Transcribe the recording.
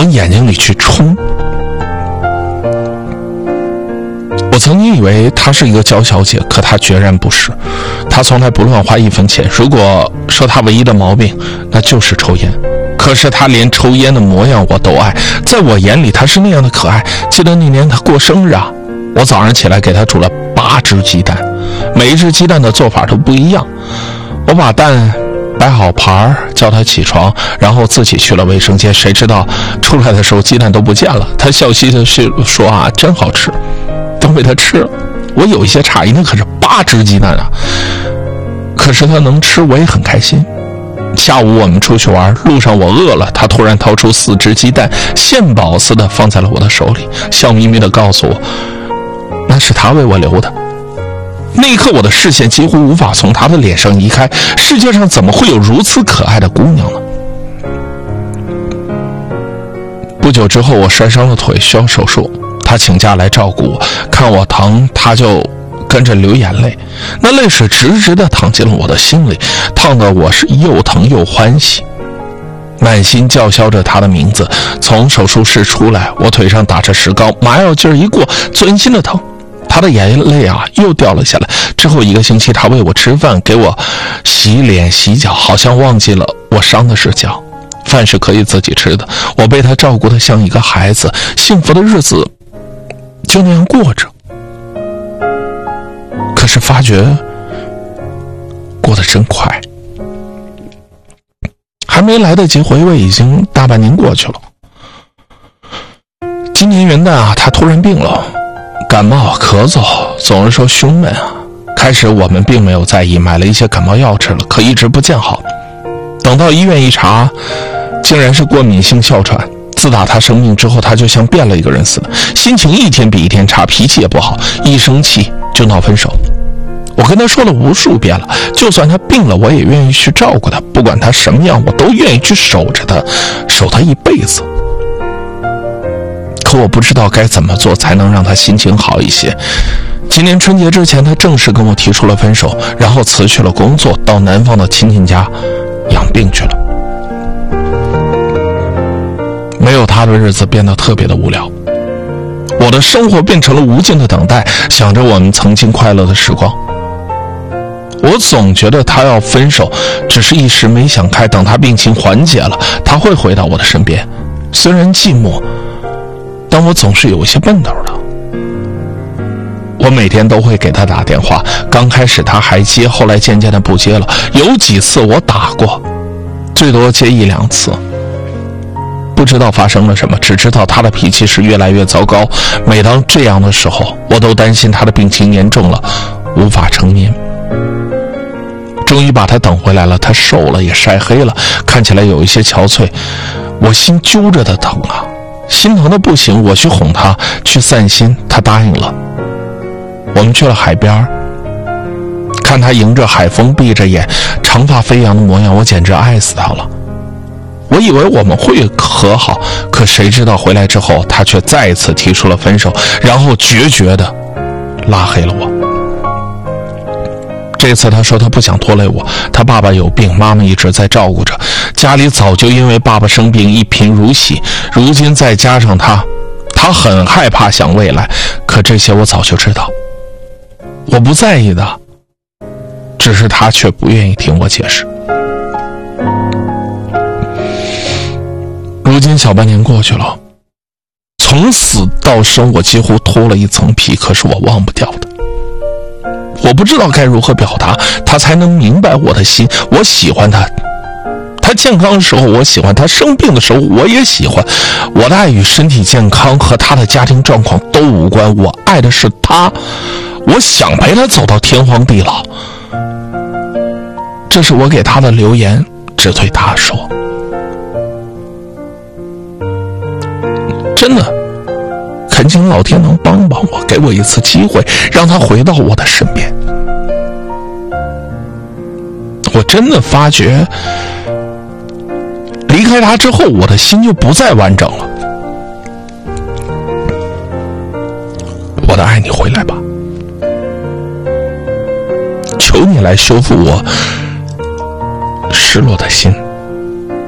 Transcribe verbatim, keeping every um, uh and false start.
往眼睛里去冲。我曾经以为她是一个娇小姐，可她决然不是。她从来不乱花一分钱。如果说她唯一的毛病，那就是抽烟。可是她连抽烟的模样我都爱，在我眼里她是那样的可爱。记得那年她过生日啊，我早上起来给她煮了八只鸡蛋，每一只鸡蛋的做法都不一样。我把蛋摆好盘叫她起床，然后自己去了卫生间。谁知道出来的时候鸡蛋都不见了。她笑嘻嘻地说啊，真好吃，都被她吃了。我有一些诧异，那可是八只鸡蛋啊！可是她能吃，我也很开心。下午我们出去玩，路上我饿了，她突然掏出四只鸡蛋，献宝似的放在了我的手里，笑眯眯地告诉我，那是她为我留的。那一刻，我的视线几乎无法从她的脸上移开。世界上怎么会有如此可爱的姑娘呢？不久之后，我摔伤了腿，需要手术。她请假来照顾我，看我疼，她就跟着流眼泪，那泪水直直地淌进了我的心里，烫得我是又疼又欢喜，满心叫嚣着她的名字。从手术室出来，我腿上打着石膏，麻药劲儿一过，钻心的疼。她的眼泪啊又掉了下来。之后一个星期，她喂我吃饭，给我洗脸洗脚，好像忘记了我伤的是脚。饭是可以自己吃的，我被她照顾得像一个孩子，幸福的日子就那样过着。可是发觉过得真快，还没来得及回味，已经大半年过去了。今年元旦啊，她突然病了，感冒咳嗽，总是说胸闷啊。开始我们并没有在意，买了一些感冒药吃了，可一直不见好。等到医院一查，竟然是过敏性哮喘。自打她生病之后，她就像变了一个人似的，心情一天比一天差，脾气也不好，一生气就闹分手。我跟她说了无数遍了，就算她病了，我也愿意去照顾她，不管她什么样，我都愿意去守着她，守她一辈子。可我不知道该怎么做才能让她心情好一些。今年春节之前，她正式跟我提出了分手，然后辞去了工作，到南方的亲戚家养病去了。没有她的日子变得特别的无聊，我的生活变成了无尽的等待，想着我们曾经快乐的时光。我总觉得她要分手只是一时没想开，等她病情缓解了，她会回到我的身边。虽然寂寞，但我总是有一些奔头的。我每天都会给她打电话，刚开始她还接，后来渐渐的不接了。有几次我打过，最多接一两次。不知道发生了什么，只知道她的脾气是越来越糟糕。每当这样的时候，我都担心她的病情严重了，无法成眠。终于把她等回来了，她瘦了，也晒黑了，看起来有一些憔悴。我心揪着的疼啊，心疼的不行。我去哄她去散心，她答应了。我们去了海边，看她迎着海风，闭着眼，长发飞扬的模样，我简直爱死她了。我以为我们会和好，可谁知道回来之后，她却再一次提出了分手，然后决绝的拉黑了我。这次她说她不想拖累我，她爸爸有病，妈妈一直在照顾着，家里早就因为爸爸生病一贫如洗，如今再加上她，她很害怕想未来。可这些我早就知道，我不在意的，只是她却不愿意听我解释。如今小半年过去了，从死到生我几乎脱了一层皮，可是我忘不掉的。我不知道该如何表达，他才能明白我的心。我喜欢他，他健康的时候我喜欢他，生病的时候我也喜欢。我的爱与身体健康和他的家庭状况都无关，我爱的是他，我想陪他走到天荒地老。这是我给他的留言，只对他说。真的恳请老天能帮帮我，给我一次机会，让他回到我的身边。我真的发觉离开他之后，我的心就不再完整了。我的爱，你回来吧，求你来修复我失落的心。